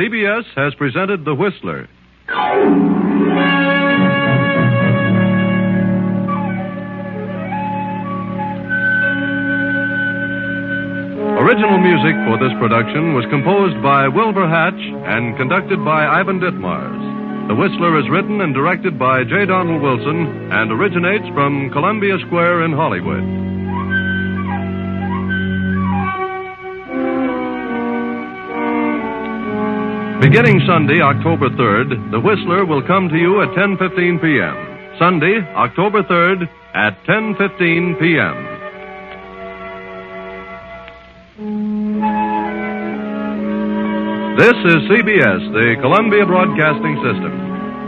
CBS has presented The Whistler. Original music for this production was composed by Wilbur Hatch and conducted by Ivan Ditmars. The Whistler is written and directed by J. Donald Wilson and originates from Columbia Square in Hollywood. Beginning Sunday, October 3rd, The Whistler will come to you at 10:15 p.m. Sunday, October 3rd at 10:15 p.m. This is CBS, the Columbia Broadcasting System.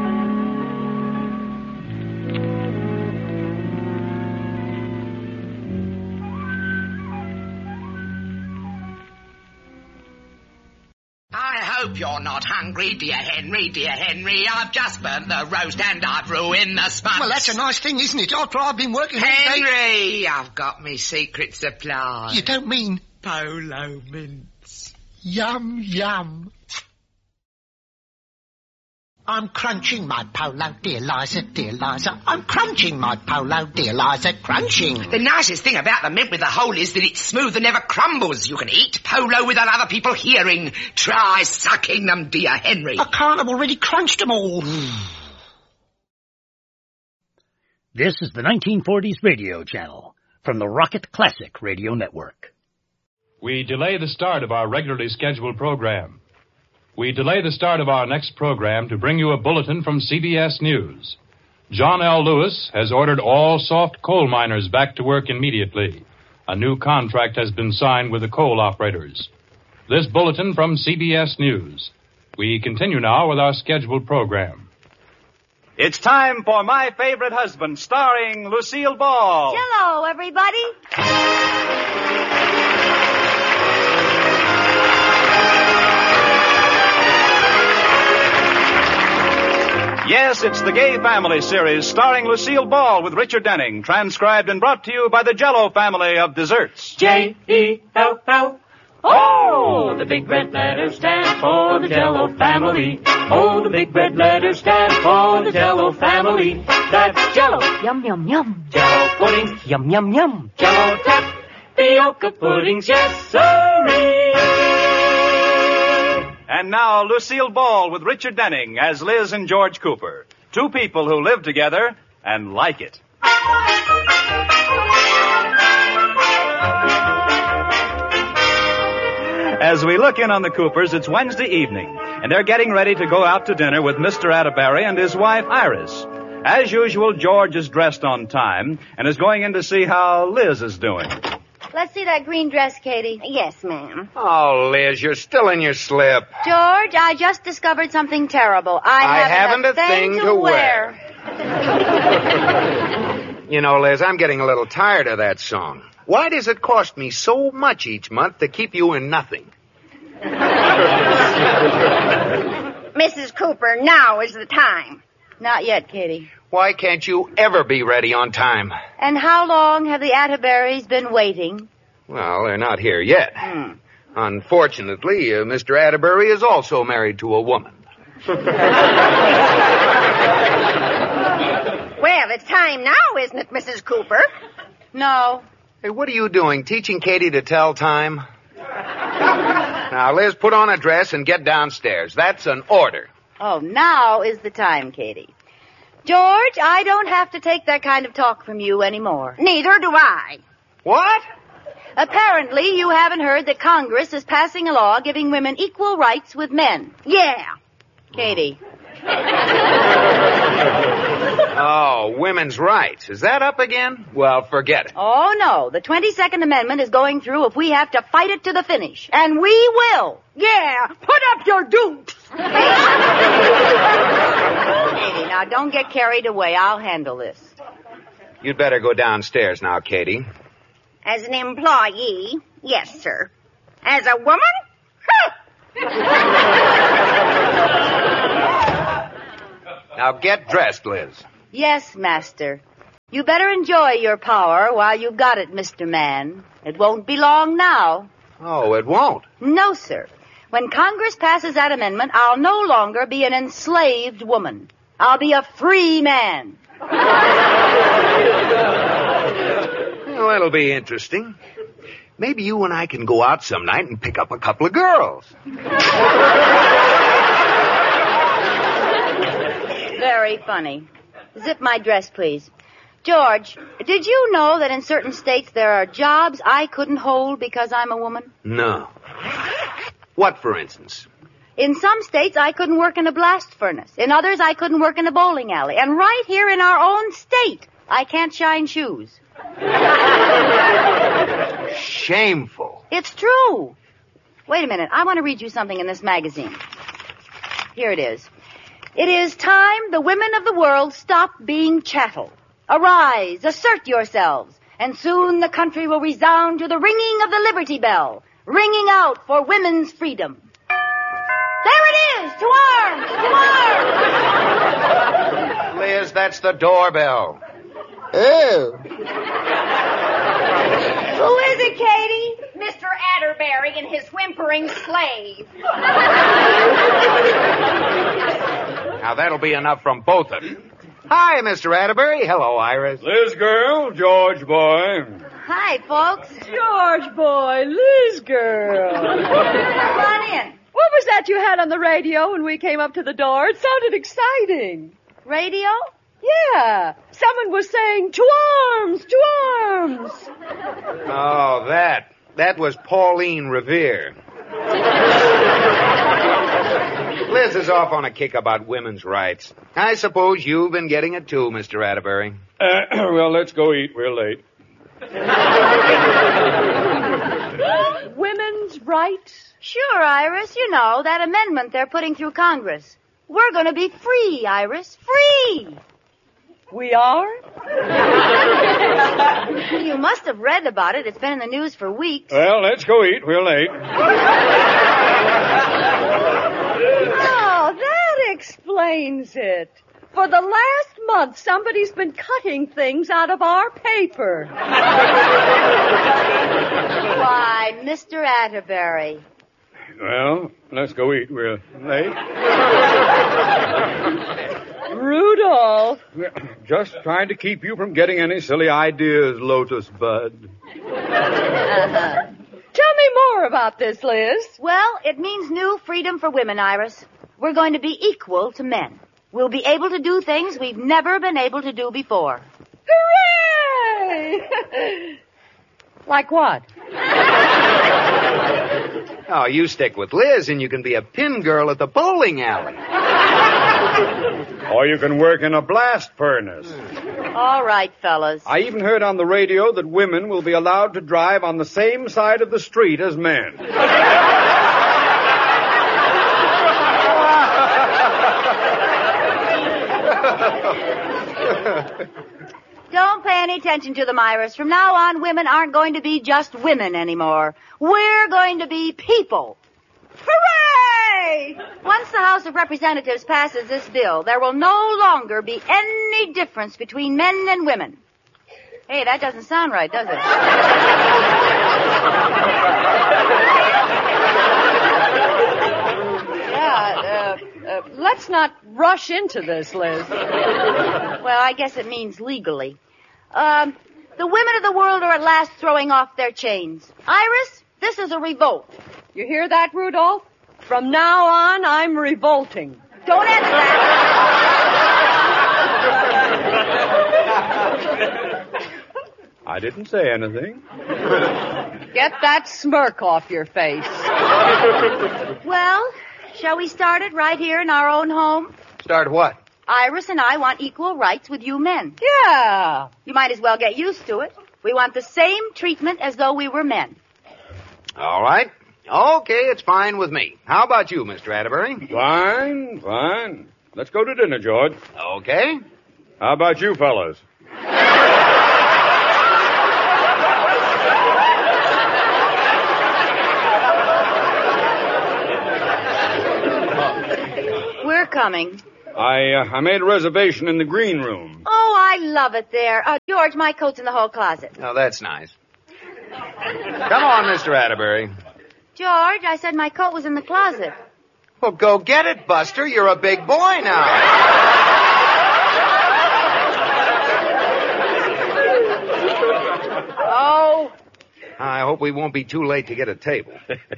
I hope you're not hungry, dear Henry, dear Henry. I've just burnt the roast and I've ruined the sponge. Well, that's a nice thing, isn't it? After I've been working all day... Henry, I've got me secret supply. You don't mean... Polo mints. Yum, yum. I'm crunching my polo, dear Liza, dear Liza. I'm crunching my polo, dear Liza, crunching. The nicest thing about the mint with the hole is that it's smooth and never crumbles. You can eat polo without other people hearing. Try sucking them, dear Henry. I can't, I've already crunched them all. This is the 1940s radio channel from the Rocket Classic Radio Network. We delay the start of our regularly scheduled program. We delay the start of our next program to bring you a bulletin from CBS News. John L. Lewis has ordered all soft coal miners back to work immediately. A new contract has been signed with the coal operators. This bulletin from CBS News. We continue now with our scheduled program. It's time for My Favorite Husband, starring Lucille Ball. Hello, everybody. Yes, it's the Gay Family series starring Lucille Ball with Richard Denning, transcribed and brought to you by the Jell-O family of desserts. J-E-L-L. Oh, the big red letters stand for the Jell-O family. Oh, the big red letters stand for the Jell-O family. That's Jell-O. Yum, yum, yum. Jell-O puddings. Yum, yum, yum. Jell-O tapioca puddings. Yes, sirree. And now, Lucille Ball with Richard Denning as Liz and George Cooper. Two people who live together and like it. As we look in on the Coopers, it's Wednesday evening, and they're getting ready to go out to dinner with Mr. Atterbury and his wife, Iris. As usual, George is dressed on time and is going in to see how Liz is doing. Let's see that green dress, Katie. Yes, ma'am. Oh, Liz, you're still in your slip. George, I just discovered something terrible. I haven't a thing to wear. You know, Liz, I'm getting a little tired of that song. Why does it cost me so much each month to keep you in nothing? Mrs. Cooper, now is the time. Not yet, Katie. Why can't you ever be ready on time? And how long have the Atterburys been waiting? Well, they're not here yet. Unfortunately, Mr. Atterbury is also married to a woman. Well, it's time now, isn't it, Mrs. Cooper? No. Hey, what are you doing, teaching Katie to tell time? Now, Liz, put on a dress and get downstairs. That's an order. Oh, now is the time, Katie. George, I don't have to take that kind of talk from you anymore. Neither do I. What? Apparently, you haven't heard that Congress is passing a law giving women equal rights with men. Yeah. Katie. Oh, women's rights. Is that up again? Well, forget it. Oh, no. The 22nd Amendment is going through if we have to fight it to the finish. And we will. Yeah. Put up your dukes. Katie, now don't get carried away. I'll handle this. You'd better go downstairs now, Katie. As an employee, yes, sir. As a woman? Now get dressed, Liz. Yes, master. You better enjoy your power while you've got it, Mr. Man. It won't be long now. Oh, it won't? No, sir. When Congress passes that amendment, I'll no longer be an enslaved woman. I'll be a free man. Well, that'll be interesting. Maybe you and I can go out some night and pick up a couple of girls. Very funny. Zip my dress, please. George, did you know that in certain states there are jobs I couldn't hold because I'm a woman? No. What, for instance? In some states, I couldn't work in a blast furnace. In others, I couldn't work in a bowling alley. And right here in our own state, I can't shine shoes. Shameful. It's true. Wait a minute. I want to read you something in this magazine. Here it is. It is time the women of the world stop being chattel. Arise, assert yourselves, and soon the country will resound to the ringing of the Liberty Bell, ringing out for women's freedom. There it is! To arms! To arms! Liz, that's the doorbell. Oh. Who is it, Katie? Mr. Atterbury and his whimpering slave. Now, that'll be enough from both of you. Hi, Mr. Atterbury. Hello, Iris. Liz girl, George boy. Hi, folks. George boy, Liz girl. Come on in. What was that you had on the radio when we came up to the door? It sounded exciting. Radio? Yeah. Someone was saying, to arms, to arms. Oh, that was Pauline Revere. Liz is off on a kick about women's rights. I suppose you've been getting it too, Mr. Atterbury. Well, let's go eat. We're late. Women's rights? Sure, Iris. You know, that amendment they're putting through Congress. We're going to be free, Iris. Free! We are? You must have read about it. It's been in the news for weeks. Well, let's go eat. We're late. Oh, that explains it. For the last month, somebody's been cutting things out of our paper. Why, Mr. Atterbury. Well, let's go eat. We're late. Rudolph. Just trying to keep you from getting any silly ideas, Lotus Bud. Tell me more about this, Liz. Well, it means new freedom for women, Iris. We're going to be equal to men. We'll be able to do things we've never been able to do before. Hooray! Like what? Oh, you stick with Liz and you can be a pin girl at the bowling alley. Or you can work in a blast furnace. All right, fellas. I even heard on the radio that women will be allowed to drive on the same side of the street as men. Don't pay any attention to them, Iris. From now on, women aren't going to be just women anymore. We're going to be people. Hooray! Once the House of Representatives passes this bill, there will no longer be any difference between men and women. Hey, that doesn't sound right, does it? Let's not rush into this, Liz. Well, I guess it means legally. The women of the world are at last throwing off their chains. Iris, this is a revolt. You hear that, Rudolph? From now on, I'm revolting. Don't answer that. I didn't say anything. Get that smirk off your face. Well, shall we start it right here in our own home? Start what? Iris and I want equal rights with you men. Yeah. You might as well get used to it. We want the same treatment as though we were men. All right. Okay, it's fine with me. How about you, Mr. Atterbury? Fine, fine. Let's go to dinner, George. Okay. How about you fellas? We're coming. I made a reservation in the green room. Oh, I love it there. George, my coat's in the hall closet. Oh, that's nice. Come on, Mr. Atterbury. George, I said my coat was in the closet. Well, go get it, Buster. You're a big boy now. Oh. I hope we won't be too late to get a table.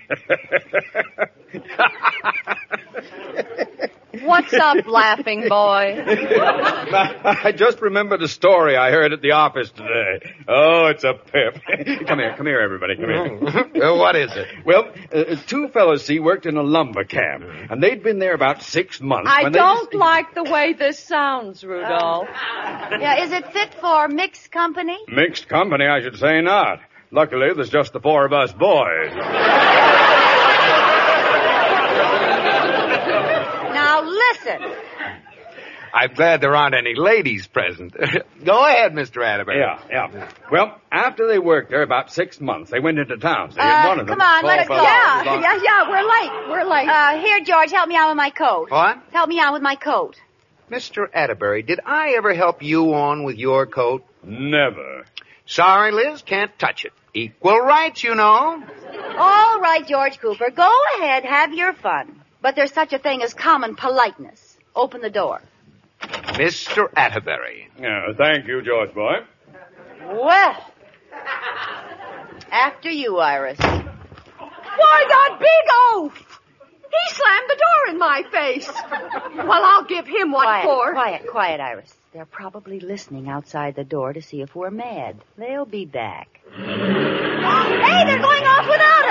What's up, laughing boy? I just remembered a story I heard at the office today. Oh, it's a pip. Come here, everybody, come here. What is it? Well, two fellows, see, worked in a lumber camp, and they'd been there about 6 months. I don't like the way this sounds, Rudolph. Yeah, is it fit for mixed company? Mixed company, I should say not. Luckily, there's just the four of us boys. Now listen. I'm glad there aren't any ladies present. Go ahead, Mr. Atterbury. Yeah. Well, after they worked there about 6 months, they went into town. See, and one of them, come on, let it go. Yeah, we're late. Here, George, help me out with my coat. What? Help me out with my coat. Mr. Atterbury, did I ever help you on with your coat? Never. Sorry, Liz, can't touch it. Equal rights, you know. All right, George Cooper, go ahead, have your fun. But there's such a thing as common politeness. Open the door. Mr. Atterbury. Yeah, thank you, George boy. Well, after you, Iris. Why, that big oaf! He slammed the door in my face. Well, I'll give him what for. Quiet, Iris. They're probably listening outside the door to see if we're mad. They'll be back. Hey, they're going off without